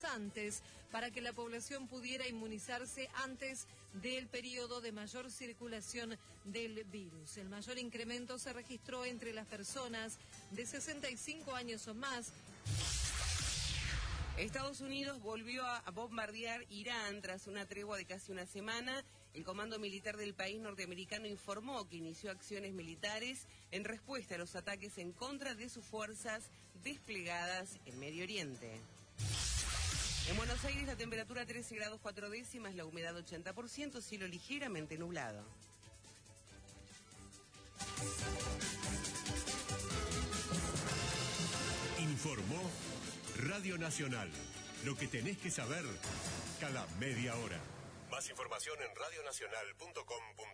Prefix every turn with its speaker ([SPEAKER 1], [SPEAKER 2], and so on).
[SPEAKER 1] antes para que la población pudiera inmunizarse antes del periodo de mayor circulación del virus. El mayor incremento se registró entre las personas de 65 años o más.
[SPEAKER 2] Estados Unidos volvió a bombardear Irán tras una tregua de casi una semana. El comando militar del país norteamericano informó que inició acciones militares en respuesta a los ataques en contra de sus fuerzas desplegadas en Medio Oriente. En Buenos Aires la temperatura 13 grados 4 décimas, la humedad 80%, cielo ligeramente nublado.
[SPEAKER 3] Informó Radio Nacional. Lo que tenés que saber cada media hora. Más información en radionacional.com.ar.